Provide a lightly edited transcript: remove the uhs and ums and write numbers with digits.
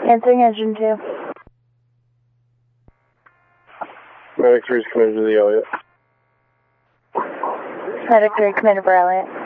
Answering engine 2. Medic 3 is committed to the Elliott. Medic 3, Commander Bryant.